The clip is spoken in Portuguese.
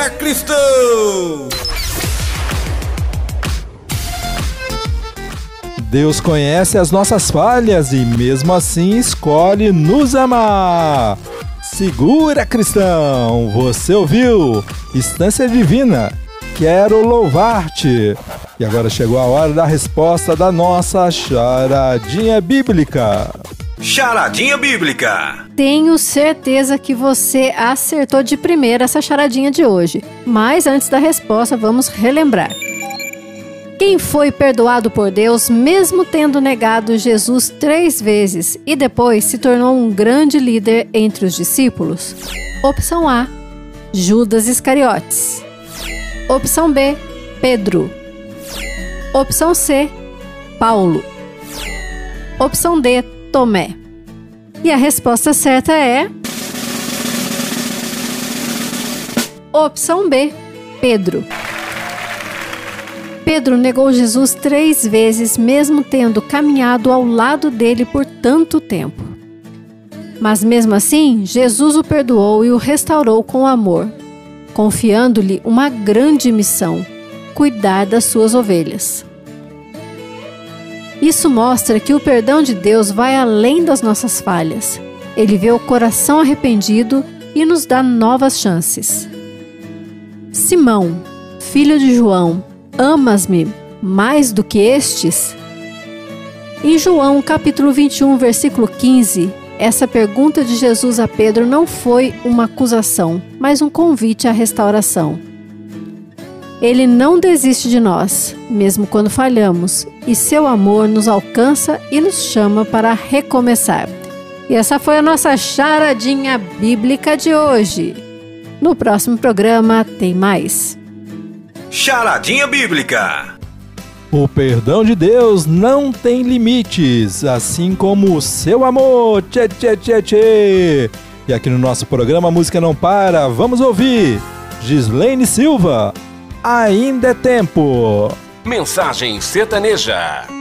Segura, cristão! Deus conhece as nossas falhas e mesmo assim escolhe nos amar. Segura, cristão! Você ouviu? Instância Divina, quero louvar-te. E agora chegou a hora da resposta da nossa charadinha bíblica. Charadinha bíblica. Tenho certeza que você acertou de primeira essa charadinha de hoje. Mas antes da resposta, vamos relembrar. Quem foi perdoado por Deus mesmo tendo negado Jesus 3 vezes e depois se tornou um grande líder entre os discípulos? Opção A, Judas Iscariotes. Opção B, Pedro. Opção C, Paulo. Opção D, Tomé. E a resposta certa é... Opção B, Pedro. Pedro negou Jesus 3 vezes, mesmo tendo caminhado ao lado dele por tanto tempo. Mas mesmo assim, Jesus o perdoou e o restaurou com amor, confiando-lhe uma grande missão: cuidar das suas ovelhas. Isso mostra que o perdão de Deus vai além das nossas falhas. Ele vê o coração arrependido e nos dá novas chances. Simão, filho de João, amas-me mais do que estes? Em João capítulo 21, versículo 15, essa pergunta de Jesus a Pedro não foi uma acusação, mas um convite à restauração. Ele não desiste de nós, mesmo quando falhamos, e seu amor nos alcança e nos chama para recomeçar. E essa foi a nossa charadinha bíblica de hoje. No próximo programa tem mais. Charadinha bíblica. O perdão de Deus não tem limites, assim como o seu amor. Tchê, tchê, tchê, tchê. E aqui no nosso programa a música não para. Vamos ouvir Gislaine Silva, Ainda é Tempo. Mensagem sertaneja.